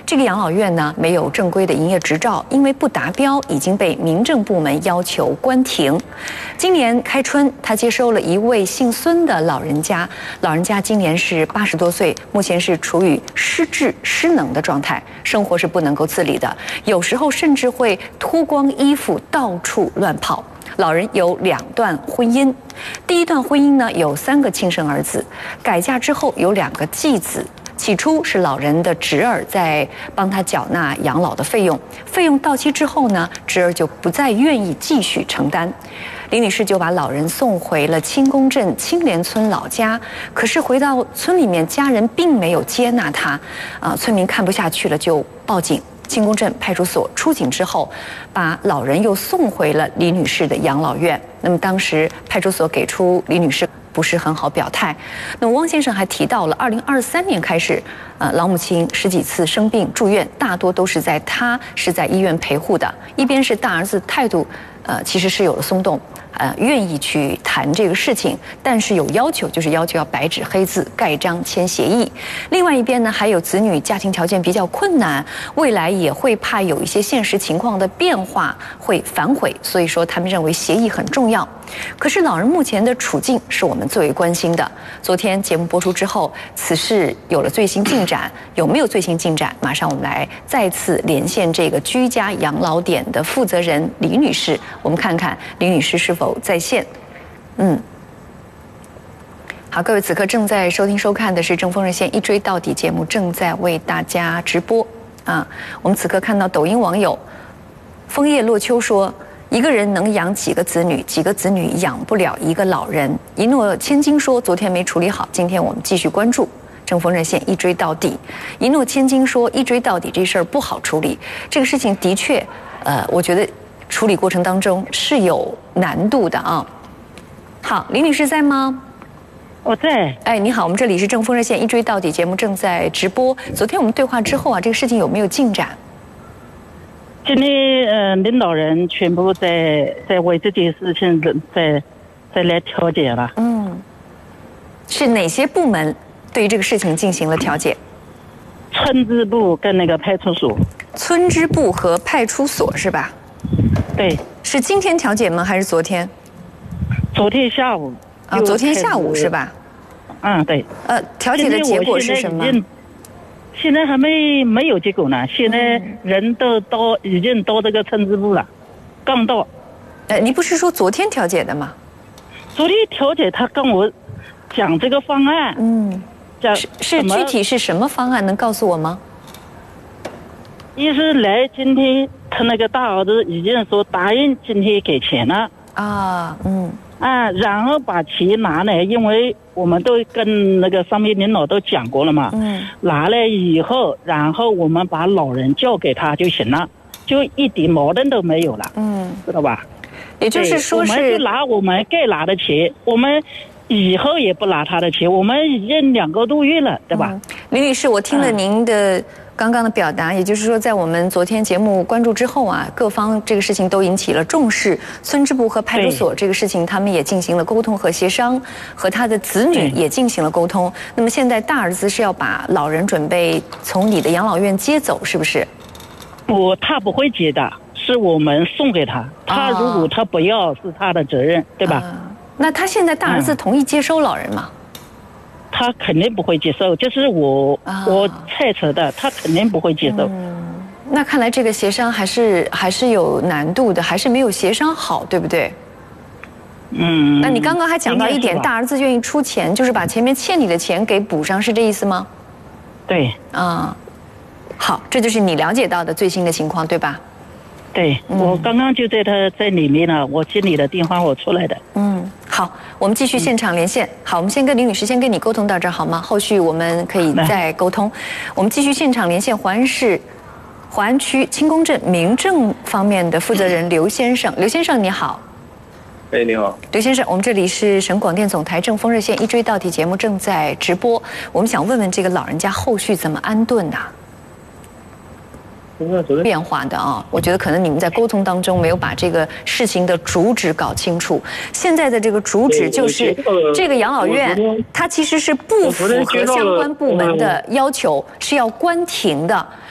这个养老院呢没有正规的营业执照，因为不达标，已经被民政部门要求关停。今年开春，他接收了一位姓孙的老人家，老人家今年是80多岁，目前是处于失智失能的状态，生活是不能够自理的，有时候甚至会脱光衣服到处乱跑。老人有2段婚姻，第一段婚姻呢有3个亲生儿子，改嫁之后有2个继子。起初是老人的侄儿在帮他缴纳养老的费用，费用到期之后呢，侄儿就不再愿意继续承担，林女士就把老人送回了清宫镇青莲村老家。可是回到村里面，家人并没有接纳他，村民看不下去了，就报警。清宫镇派出所出警之后，把老人又送回了李女士的养老院。那么当时派出所给出李女士不是很好表态。那么汪先生还提到了2023年开始，老母亲10几次生病住院，大多都是他是在医院陪护的。一边是大儿子态度，其实是有了松动，愿意去谈这个事情，但是有要求，就是要求要白纸黑字盖章签协议。另外一边呢，还有子女家庭条件比较困难，未来也会怕有一些现实情况的变化会反悔，所以说他们认为协议很重要。可是老人目前的处境是我们最为关心的。昨天节目播出之后，此事有了最新进展，有没有最新进展？马上我们来再次连线这个居家养老点的负责人李女士，我们看看李女士是否在线。好，各位此刻正在收听收看的是正风热线一追到底节目，正在为大家直播。我们此刻看到抖音网友枫叶落秋说，一个人能养几个子女，几个子女养不了一个老人。一诺千金说，昨天没处理好，今天我们继续关注正风热线一追到底。一诺千金说，一追到底这事儿不好处理，这个事情的确，我觉得处理过程当中是有难度的啊。好，李女士在吗？ 我在。 哎，你好，我们这里是正风热线一追到底节目正在直播。昨天我们对话之后啊，这个事情有没有进展？ 今天领导人全部在为这件事情再来调解了。 是哪些部门对于这个事情进行了调解？ 村支部跟那个派出所。 村支部和派出所是吧？ 对。 是今天调解吗？还是昨天？ 昨天下午。 昨天下午是吧？ 对。 调解的结果是什么？ 现在还没有结果呢。现在人都已经到这个村支部了，刚到。 你不是说昨天调解的吗？ 昨天调解，他跟我讲这个方案。讲是具体是什么方案？能告诉我吗？ 一是来今天，他那个大儿子已经说答应今天给钱了。然后把钱拿来，因为我们都跟那个上面领导都讲过了嘛。拿来以后，然后我们把老人交给他就行了，就一点矛盾都没有了。知道吧？ 也就是说我们是拿我们该拿的钱，我们以后也不拿他的钱，我们已经2个多月了，对吧？ 李女士，我听了您的刚刚的表达，也就是说，在我们昨天节目关注之后啊，各方这个事情都引起了重视。村支部和派出所这个事情，他们也进行了沟通和协商，和他的子女也进行了沟通。那么现在大儿子是要把老人准备从你的养老院接走，是不是？ 他不会接的，是我们送给他。他如果他不要，是他的责任，对吧？ 那他现在大儿子同意接收老人吗？ 他肯定不会接受，就是我猜测的，他肯定不会接受。 那看来这个协商还是有难度的，还是没有协商好，对不对？那你刚刚还讲到一点，大儿子愿意出钱，就是把前面欠你的钱给补上，是这意思吗？ 对。 好，这就是你了解到的最新的情况，对吧？ 对，我刚刚就在里面了，我接你的电话，我出来的。 好，我们继续现场连线。好，我们先跟李女士先跟你沟通到这儿好吗？后续我们可以再沟通。我们继续现场连线淮安区清宫镇民政方面的负责人刘先生。刘先生你好。 你好， 刘先生，我们这里是省广电总台正风热线一追到底节目正在直播，我们想问问这个老人家后续怎么安顿的？变化的啊，我觉得可能你们在沟通当中没有把这个事情的主旨搞清楚。现在的这个主旨就是这个养老院它其实是不符合相关部门的要求，是要关停的。